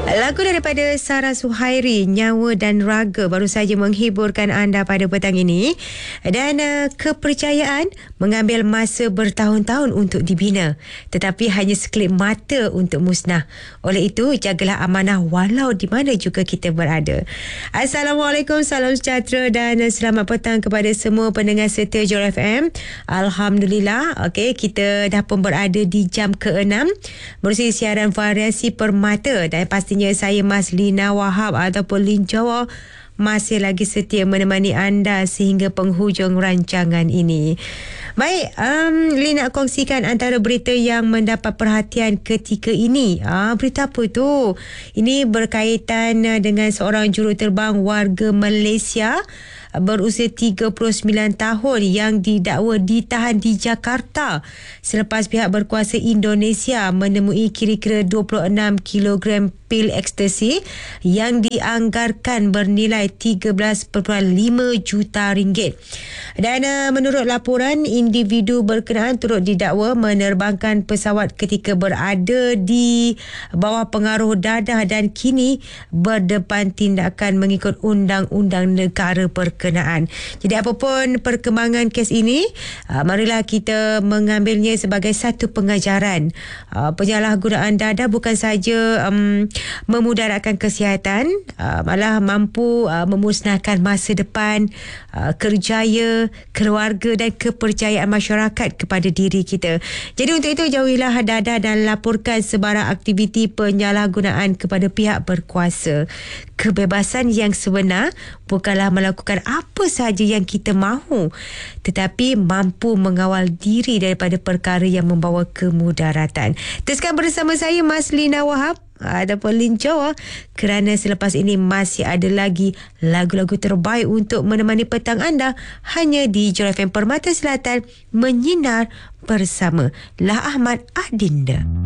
Lagu daripada Sarah Suhairi, Nyawa dan Raga, baru saja menghiburkan anda pada petang ini. Dan kepercayaan mengambil masa bertahun-tahun untuk dibina, tetapi hanya sekelip mata untuk musnah. Oleh itu, jagalah amanah walau di mana juga kita berada. Assalamualaikum, salam sejahtera dan selamat petang kepada semua pendengar setia Johor FM. Alhamdulillah, kita dah pun berada di jam ke-6 bersama siaran variasi permata, dan pastinya saya Mas Lina Wahab ataupun Lin Jawa masih lagi setia menemani anda sehingga penghujung rancangan ini. Baik, Lin nak kongsikan antara berita yang mendapat perhatian ketika ini. Berita apa tu? Ini berkaitan dengan seorang juruterbang warga Malaysia berusia 39 tahun yang didakwa ditahan di Jakarta selepas pihak berkuasa Indonesia menemui kira-kira 26 kilogram pil ekstasi yang dianggarkan bernilai 13.5 juta ringgit. Dan menurut laporan, individu berkenaan turut didakwa menerbangkan pesawat ketika berada di bawah pengaruh dadah dan kini berdepan tindakan mengikut undang-undang negara berkenaan. Jadi apapun perkembangan kes ini, marilah kita mengambilnya sebagai satu pengajaran. Penyalahgunaan dadah bukan saja memudaratkan kesihatan, malah mampu memusnahkan masa depan, kerjaya, keluarga dan kepercayaan masyarakat kepada diri kita. Jadi untuk itu, jauhilah dadah dan laporkan sebarang aktiviti penyalahgunaan kepada pihak berkuasa. Kebebasan yang sebenar bukanlah melakukan apa sahaja yang kita mahu, tetapi mampu mengawal diri daripada perkara yang membawa kemudaratan. Teruskan bersama saya Mas Lina Wahab ataupun Lin Jawa, kerana selepas ini masih ada lagi lagu-lagu terbaik untuk menemani petang anda hanya di Johor FM Permata Selatan, menyinar bersama Lah Ahmad Adinda.